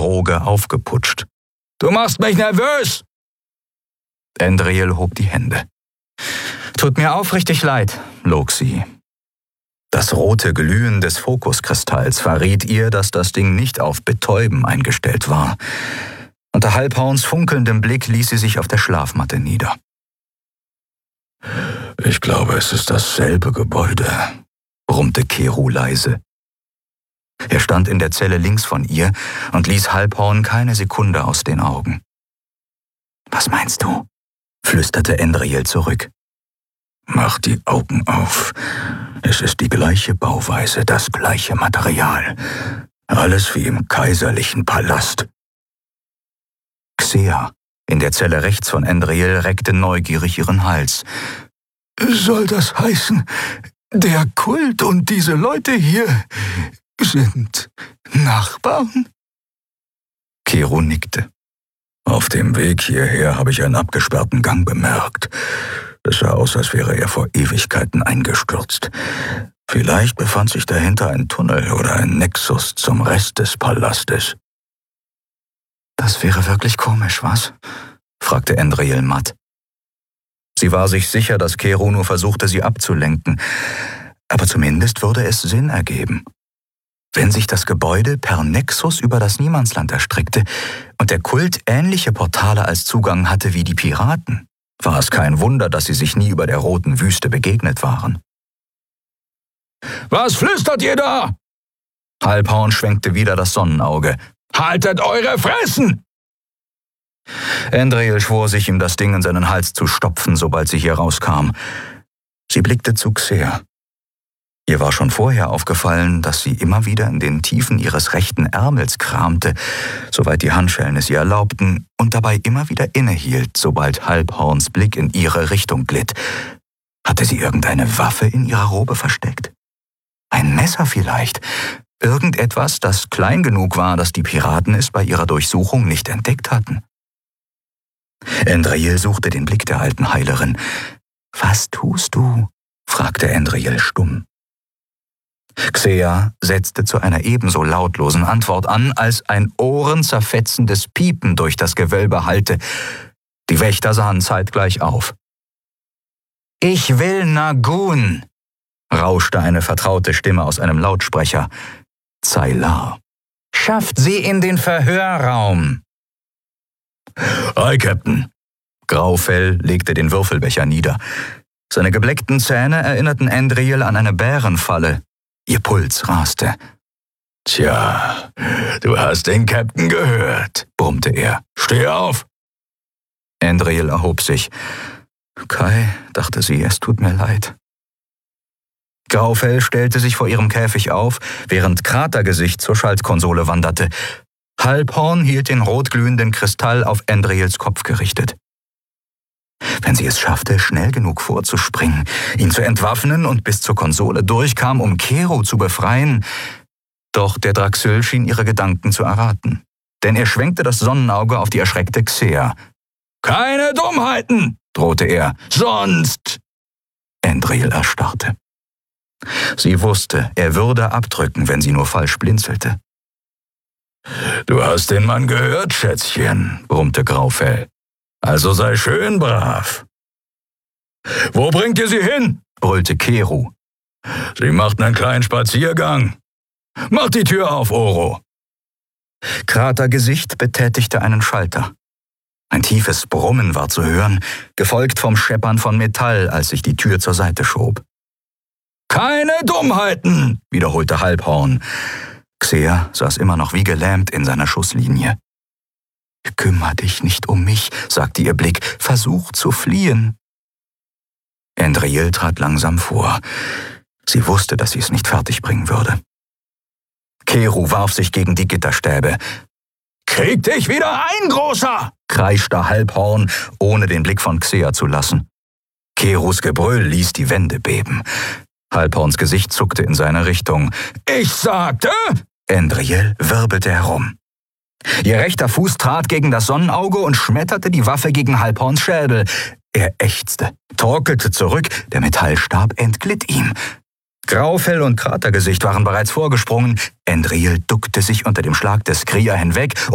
Droge aufgeputscht. »Du machst mich nervös!« Endriel hob die Hände. »Tut mir aufrichtig leid«, log sie. Das rote Glühen des Fokuskristalls verriet ihr, dass das Ding nicht auf Betäuben eingestellt war. Unter Halbhorns funkelndem Blick ließ sie sich auf der Schlafmatte nieder. »Ich glaube, es ist dasselbe Gebäude«, brummte Kero leise. Er stand in der Zelle links von ihr und ließ Halbhorn keine Sekunde aus den Augen. »Was meinst du?« flüsterte Endriel zurück. »Mach die Augen auf. Es ist die gleiche Bauweise, das gleiche Material. Alles wie im kaiserlichen Palast.« Xea, in der Zelle rechts von Endriel, reckte neugierig ihren Hals. »Soll das heißen, der Kult und diese Leute hier sind Nachbarn?« Kero nickte. »Auf dem Weg hierher habe ich einen abgesperrten Gang bemerkt. Es sah aus, als wäre er vor Ewigkeiten eingestürzt. Vielleicht befand sich dahinter ein Tunnel oder ein Nexus zum Rest des Palastes.« »Das wäre wirklich komisch, was?« fragte Endriel matt. Sie war sich sicher, dass Kero nur versuchte, sie abzulenken. Aber zumindest würde es Sinn ergeben. Wenn sich das Gebäude per Nexus über das Niemandsland erstreckte und der Kult ähnliche Portale als Zugang hatte wie die Piraten, war es kein Wunder, dass sie sich nie über der roten Wüste begegnet waren. »Was flüstert ihr da?« Halbhorn schwenkte wieder das Sonnenauge. »Haltet eure Fressen!« Endriel schwor sich, ihm das Ding in seinen Hals zu stopfen, sobald sie hier rauskam. Sie blickte zu Xea. Ihr war schon vorher aufgefallen, dass sie immer wieder in den Tiefen ihres rechten Ärmels kramte, soweit die Handschellen es ihr erlaubten, und dabei immer wieder innehielt, sobald Halbhorns Blick in ihre Richtung glitt. Hatte sie irgendeine Waffe in ihrer Robe versteckt? Ein Messer vielleicht? Irgendetwas, das klein genug war, dass die Piraten es bei ihrer Durchsuchung nicht entdeckt hatten. Endriel suchte den Blick der alten Heilerin. »Was tust du?« fragte Endriel stumm. Xea setzte zu einer ebenso lautlosen Antwort an, als ein ohrenzerfetzendes Piepen durch das Gewölbe hallte. Die Wächter sahen zeitgleich auf. »Ich will Nagun«, rauschte eine vertraute Stimme aus einem Lautsprecher. Zaylar. »Schafft sie in den Verhörraum.« »Ei, Captain.« Graufell legte den Würfelbecher nieder. Seine gebleckten Zähne erinnerten Endriel an eine Bärenfalle. Ihr Puls raste. »Tja, du hast den Captain gehört«, brummte er. »Steh auf!« Endriel erhob sich. »Kai«, dachte sie, »es tut mir leid.« Graufell stellte sich vor ihrem Käfig auf, während Kratergesicht zur Schaltkonsole wanderte. Halbhorn hielt den rotglühenden Kristall auf Endriels Kopf gerichtet. Wenn sie es schaffte, schnell genug vorzuspringen, ihn zu entwaffnen und bis zur Konsole durchkam, um Kero zu befreien. Doch der Draxyl schien ihre Gedanken zu erraten. Denn er schwenkte das Sonnenauge auf die erschreckte Xea. »Keine Dummheiten«, drohte er, »sonst...« Endriel erstarrte. Sie wusste, er würde abdrücken, wenn sie nur falsch blinzelte. »Du hast den Mann gehört, Schätzchen«, brummte Graufell. »Also sei schön brav.« »Wo bringt ihr sie hin?« brüllte Kero. »Sie macht einen kleinen Spaziergang. Mach die Tür auf, Oro.« Kratergesicht betätigte einen Schalter. Ein tiefes Brummen war zu hören, gefolgt vom Scheppern von Metall, als sich die Tür zur Seite schob. »Keine Dummheiten«, wiederholte Halbhorn. Xea saß immer noch wie gelähmt in seiner Schusslinie. »Kümmer dich nicht um mich«, sagte ihr Blick, »versuch zu fliehen.« Endriel trat langsam vor. Sie wusste, dass sie es nicht fertigbringen würde. Kero warf sich gegen die Gitterstäbe. »Krieg dich wieder ein, Großer«, kreischte Halbhorn, ohne den Blick von Xea zu lassen. Keros Gebrüll ließ die Wände beben. Halbhorns Gesicht zuckte in seine Richtung. »Ich sagte...« Endriel wirbelte herum. Ihr rechter Fuß trat gegen das Sonnenauge und schmetterte die Waffe gegen Halbhorns Schädel. Er ächzte, torkelte zurück, der Metallstab entglitt ihm. Graufell und Kratergesicht waren bereits vorgesprungen. Endriel duckte sich unter dem Schlag des Kria hinweg